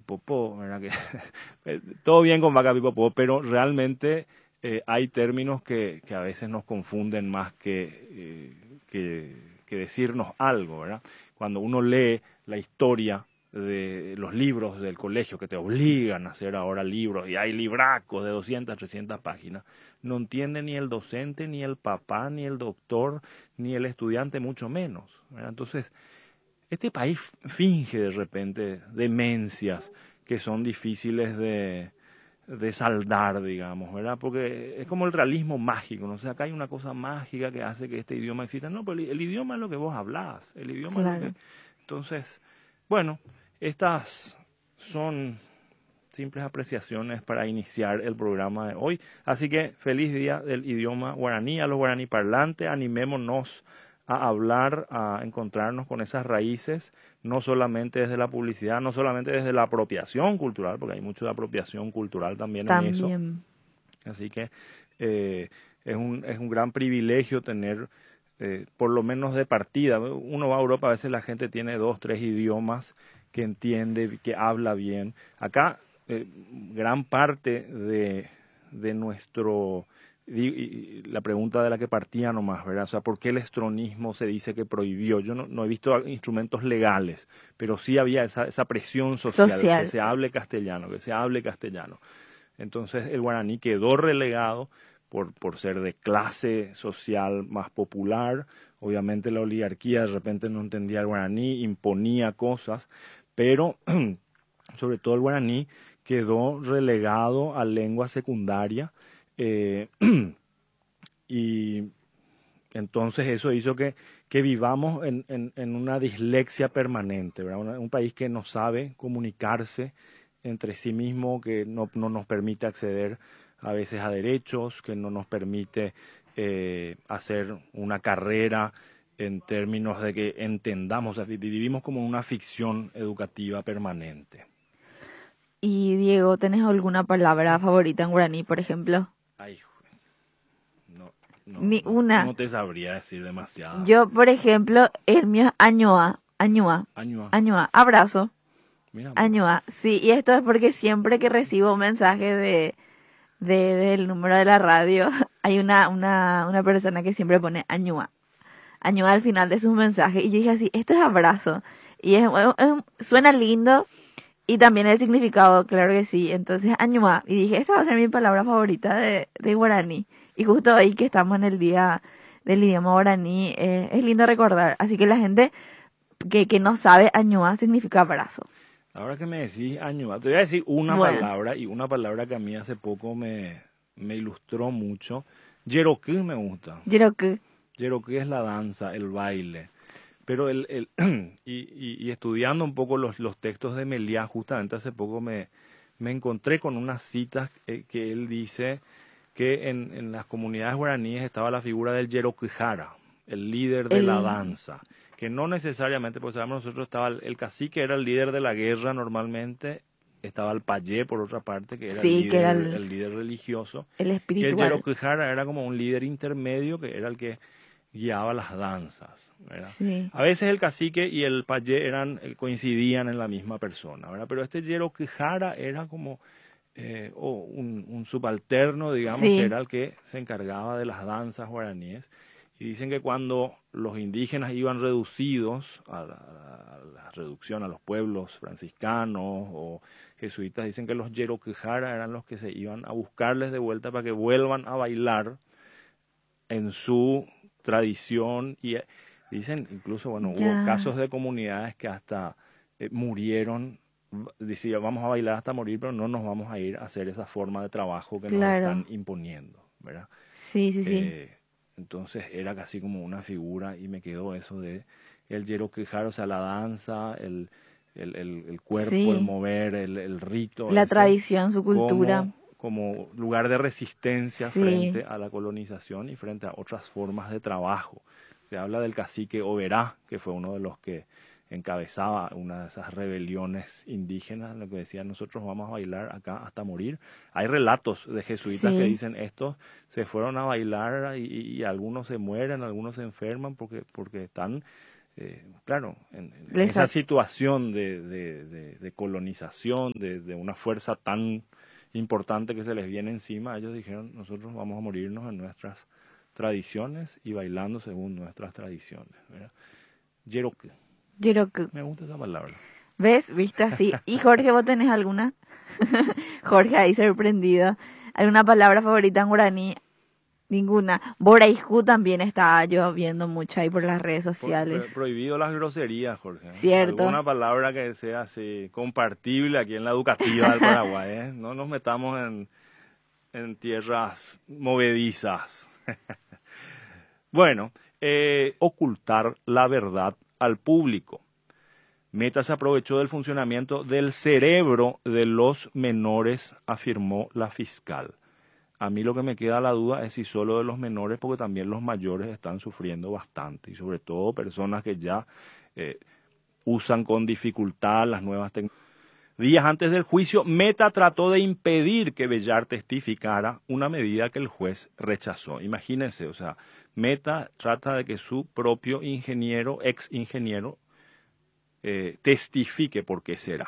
Pipopó, ¿verdad? Que, todo bien con vaca Pipopó, pero realmente hay términos que a veces nos confunden más que decirnos algo, ¿verdad? Cuando uno lee la historia de los libros del colegio que te obligan a hacer ahora libros y hay libracos de 200, 300 páginas, no entiende ni el docente, ni el papá, ni el doctor, ni el estudiante, mucho menos, ¿verdad? Entonces, este país finge de repente demencias que son difíciles de saldar, digamos, ¿verdad? Porque es como el realismo mágico, ¿no? O sea, acá hay una cosa mágica que hace que este idioma exista. No, pero el idioma es lo que vos hablás, el idioma es lo Claro. que... Entonces, bueno, estas son simples apreciaciones para iniciar el programa de hoy. Así que feliz día del idioma guaraní, a los guaraní parlantes, animémonos a hablar, a encontrarnos con esas raíces, no solamente desde la publicidad, no solamente desde la apropiación cultural, porque hay mucho de apropiación cultural también en eso. También. Así que es un gran privilegio tener, por lo menos de partida, uno va a Europa, a veces la gente tiene 2, 3 idiomas que entiende, que habla bien. Acá gran parte de nuestro... Y la pregunta de la que partía nomás, ¿verdad? O sea, ¿por qué el estronismo se dice que prohibió? Yo no he visto instrumentos legales, pero sí había esa presión social, que Social. se hable castellano, que se hable castellano. Entonces el guaraní quedó relegado por ser de clase social más popular. Obviamente la oligarquía de repente no entendía el guaraní, imponía cosas, pero sobre todo el guaraní quedó relegado a lengua secundaria. eh, y entonces eso hizo que vivamos en una dislexia permanente, ¿verdad? Un país que no sabe comunicarse entre sí mismo, que no nos permite acceder a veces a derechos, que no nos permite hacer una carrera en términos de que entendamos, o sea, vivimos como una ficción educativa permanente. Y Diego, ¿tenés alguna palabra favorita en guaraní, por ejemplo? Ay, no, Ni una. no te sabría decir demasiado. Yo, por ejemplo, el mío es añoa, añoa, Añua, añoa, abrazo, mira vos. añoa. Sí, y esto es porque siempre que recibo un mensaje del número de la radio, hay una persona que siempre pone añoa, añoa al final de sus mensajes. Y yo dije así, esto es abrazo. Y suena lindo y también el significado, claro que sí. Entonces, añoa. Y dije, esa va a ser mi palabra favorita de guaraní. Y justo ahí que estamos en el día del idioma guaraní, es lindo recordar. Así que la gente que no sabe, añoa significa abrazo. Ahora que me decís añua, te voy a decir una Bueno, palabra, y una palabra que a mí hace poco me ilustró mucho. Yeroku me gusta. Jiroku. Yeroku es la danza, el baile. Pero y estudiando un poco los textos de Meliá, justamente hace poco me encontré con unas citas que él dice que en las comunidades guaraníes estaba la figura del Yerokujara, el líder de la El, danza, que no necesariamente, pues sabemos nosotros, estaba el cacique era el líder de la guerra normalmente, estaba el payé por otra parte, que era sí, que era el líder religioso, el y el espiritual. Yerokujara era como un líder intermedio, que era el que guiaba las danzas, ¿verdad? Sí, A veces el cacique y el payé coincidían en la misma persona, ¿verdad? Pero este Yerokujara era como un subalterno, digamos, que sí, era el que se encargaba de las danzas guaraníes. Y dicen que cuando los indígenas iban reducidos a la reducción a los pueblos franciscanos o jesuitas, dicen que los Yerokujara eran los que se iban a buscarles de vuelta para que vuelvan a bailar en su tradición. Y dicen incluso, bueno, hubo ya, casos de comunidades que hasta murieron, decía, vamos a bailar hasta morir, pero no nos vamos a ir a hacer esa forma de trabajo que nos están claro. imponiendo, ¿verdad? Sí, sí, sí. Eh, entonces era casi como una figura y me quedó eso de el Yerokujara, o sea, la danza, el cuerpo, el Sí, mover, el rito la ese, tradición, su cultura. como lugar de resistencia Sí, frente a la colonización y frente a otras formas de trabajo. Se habla del cacique Oberá, que fue uno de los que encabezaba una de esas rebeliones indígenas, lo que decía, nosotros vamos a bailar acá hasta morir. Hay relatos de jesuitas que sí, dicen, estos se fueron a bailar y algunos se mueren, algunos se enferman porque están claro, en Les esa ha- situación de colonización, de una fuerza tan importante que se les viene encima, ellos dijeron, nosotros vamos a morirnos en nuestras tradiciones y bailando según nuestras tradiciones, ¿verdad? Yeroque, Yo creo que, me gusta esa palabra. ¿ves? ¿Viste así? Y Jorge, ¿vos tenés alguna? Jorge ahí sorprendido. ¿Alguna palabra favorita en guaraní? Ninguna. Boraiju también estaba yo viendo mucho ahí por las redes sociales. Prohibido las groserías, Jorge, ¿eh? Cierto. Alguna palabra que sea así compartible aquí en la educativa del Paraguay, ¿eh? No nos metamos en tierras movedizas. Bueno, ocultar la verdad al público. Meta se aprovechó del funcionamiento del cerebro de los menores, afirmó la fiscal. A mí lo que me queda la duda es si solo de los menores, porque también los mayores están sufriendo bastante, y sobre todo personas que ya eh, usan con dificultad las nuevas tecnologías. Días antes del juicio, Meta trató de impedir que Bellar testificara, una medida que el juez rechazó. Imagínense, o sea, Meta trata de que su propio ingeniero, ex ingeniero, testifique por qué será.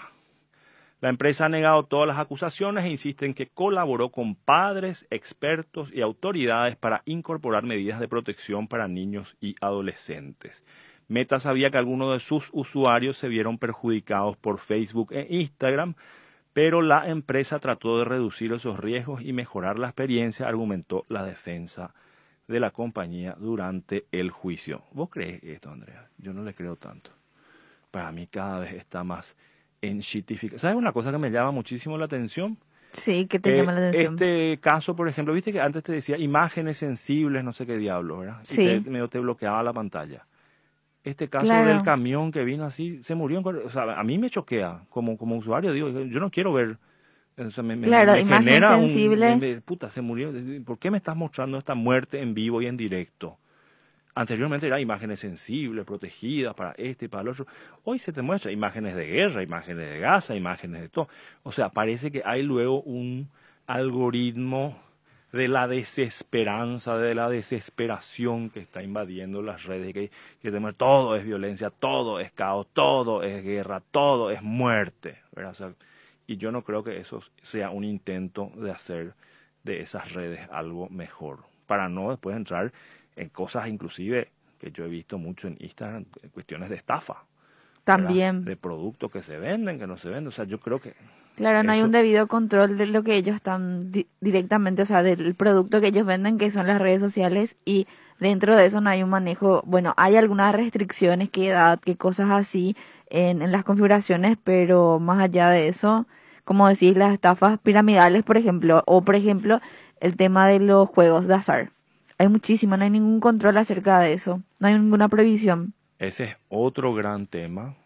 La empresa ha negado todas las acusaciones e insiste en que colaboró con padres, expertos y autoridades para incorporar medidas de protección para niños y adolescentes. Meta sabía que algunos de sus usuarios se vieron perjudicados por Facebook e Instagram, pero la empresa trató de reducir esos riesgos y mejorar la experiencia, argumentó la defensa de la compañía durante el juicio. ¿Vos crees esto, Andrea? Yo no le creo tanto. Para mí cada vez está más enchitificado. ¿Sabes una cosa que me llama muchísimo la atención? Sí, que te llama la atención. Este caso, por ejemplo, viste que antes te decía imágenes sensibles, no sé qué diablo, ¿verdad? Y Sí, medio te bloqueaba la pantalla. Este caso del claro. camión que vino así, se murió. O sea, a mí me choquea como usuario, digo, yo no quiero ver. O sea, Claro, me imagen genera sensible. puta, se murió. ¿Por qué me estás mostrando esta muerte en vivo y en directo? Anteriormente eran imágenes sensibles, protegidas para este y para el otro. Hoy se te muestra imágenes de guerra, imágenes de Gaza, imágenes de todo. O sea, parece que hay luego un algoritmo de la desesperanza, de la desesperación que está invadiendo las redes, que te muestra todo es violencia, todo es caos, todo es guerra, todo es muerte, ¿verdad? O sea, y yo no creo que eso sea un intento de hacer de esas redes algo mejor, para no después entrar en cosas inclusive que yo he visto mucho en Instagram, cuestiones de estafa, ¿verdad? También. De productos que se venden, que no se venden. O sea, yo creo que Claro, no hay un eso, debido control de lo que ellos están directamente, o sea, del producto que ellos venden, que son las redes sociales, y dentro de eso no hay un manejo, bueno, hay algunas restricciones, qué edad, qué cosas así en las configuraciones, pero más allá de eso, como decís, las estafas piramidales, por ejemplo, o por ejemplo, el tema de los juegos de azar. Hay muchísimo, no hay ningún control acerca de eso, no hay ninguna prohibición. ese es otro gran tema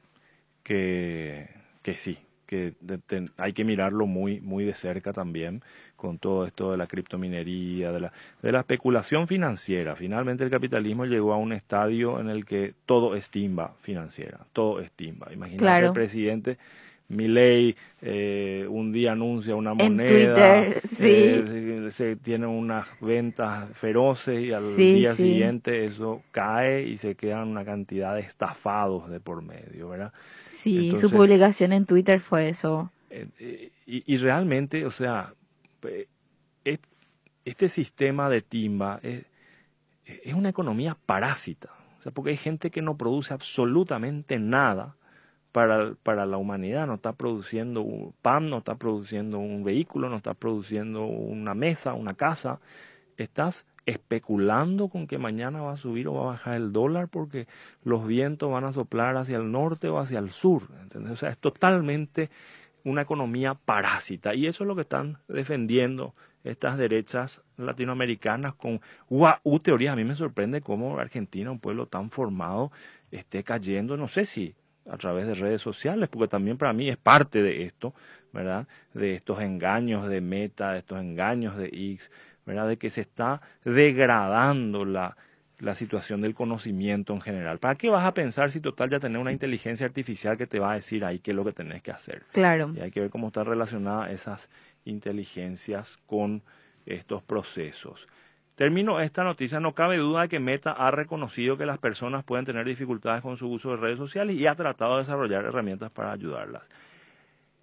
que, que sí, que hay que mirarlo muy, muy de cerca también con todo esto de la criptominería, de la especulación financiera. Finalmente el capitalismo llegó a un estadio en el que todo es timba financiera, todo es timba. Imagínate el Claro, presidente Milei, un día anuncia una en moneda, Twitter, sí, se tiene unas ventas feroces y al sí, día sí. siguiente eso cae y se quedan una cantidad de estafados de por medio, ¿verdad? Sí, su Entonces, publicación en Twitter fue eso. y realmente, o sea, pe- es- este sistema de timba es una economía parásita, o sea, porque hay gente que no produce absolutamente nada para la humanidad, no está produciendo un pan, no está produciendo un vehículo, no está produciendo una mesa, una casa, estás especulando con que mañana va a subir o va a bajar el dólar porque los vientos van a soplar hacia el norte o hacia el sur, ¿entendés? O sea, es totalmente una economía parásita y eso es lo que están defendiendo estas derechas latinoamericanas con teorías. A mí me sorprende cómo Argentina, un pueblo tan formado, esté cayendo, no sé si a través de redes sociales, porque también para mí es parte de esto, ¿verdad? De estos engaños de Meta, de estos engaños de X, ¿verdad? De que se está degradando la situación del conocimiento en general. ¿Para qué vas a pensar si total ya tenés una inteligencia artificial que te va a decir ahí qué es lo que tenés que hacer? Claro, Y hay que ver cómo están relacionadas esas inteligencias con estos procesos. Termino esta noticia. No cabe duda de que Meta ha reconocido que las personas pueden tener dificultades con su uso de redes sociales y ha tratado de desarrollar herramientas para ayudarlas.